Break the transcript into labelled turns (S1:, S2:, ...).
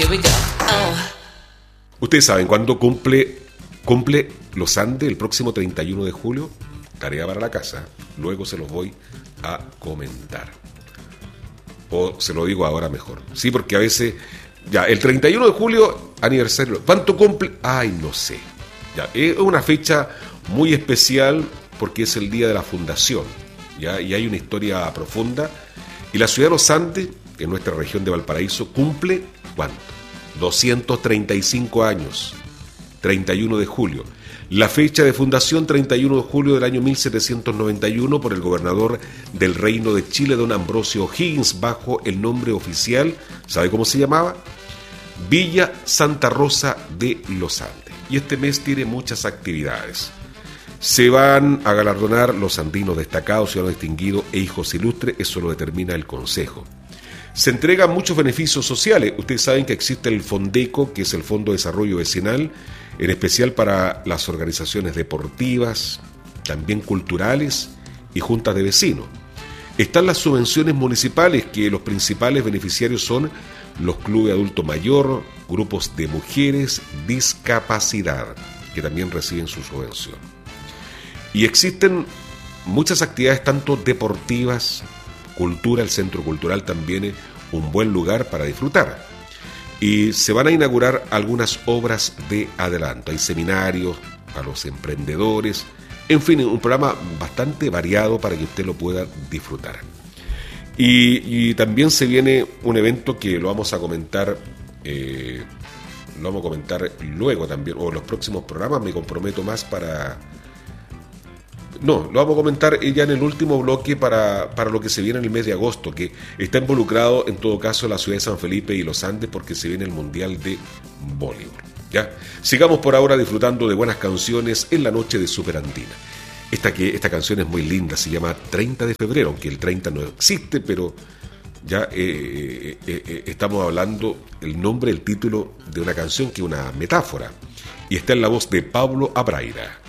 S1: Here we go.
S2: Ustedes saben cuándo cumple los Andes, el próximo 31 de julio. Tarea para la casa. Luego se los voy a comentar. O se lo digo ahora mejor. Sí, porque a veces... Ya, el 31 de julio, aniversario. ¿Cuánto cumple? Ay, no sé. Ya, es una fecha muy especial porque es el día de la fundación. ¿Ya? Y hay una historia profunda. Y la ciudad de los Andes, en nuestra región de Valparaíso, cumple, ¿cuánto? 235 años. 31 de julio. La fecha de fundación, 31 de julio del año 1791, por el gobernador del Reino de Chile, don Ambrosio O'Higgins, bajo el nombre oficial, ¿sabe cómo se llamaba? Villa Santa Rosa de los Andes. Y este mes tiene muchas actividades. Se van a galardonar los andinos destacados, ciudadanos distinguidos e hijos ilustres, eso lo determina el Consejo. Se entregan muchos beneficios sociales. Ustedes saben que existe el Fondeco, que es el Fondo de Desarrollo Vecinal, en especial para las organizaciones deportivas, también culturales y juntas de vecinos. Están las subvenciones municipales, que los principales beneficiarios son los clubes de adulto mayor, grupos de mujeres, discapacidad, que también reciben su subvención. Y existen muchas actividades, tanto deportivas, cultura, el Centro Cultural también es un buen lugar para disfrutar. Y se van a inaugurar algunas obras de adelanto. Hay seminarios para los emprendedores. En fin, un programa bastante variado para que usted lo pueda disfrutar. Y también se viene un evento que lo vamos a comentar luego también, o en los próximos programas. Me comprometo más para... No, lo vamos a comentar ya en el último bloque para lo que se viene en el mes de agosto, que está involucrado en todo caso la ciudad de San Felipe y los Andes, porque se viene el Mundial de Voleibol. ¿Ya? Sigamos por ahora disfrutando de buenas canciones en la noche de Superandina. Esta canción es muy linda, se llama 30 de febrero, aunque el 30 no existe, pero ya estamos hablando el nombre, el título de una canción que es una metáfora, y está en la voz de Pablo Abraira.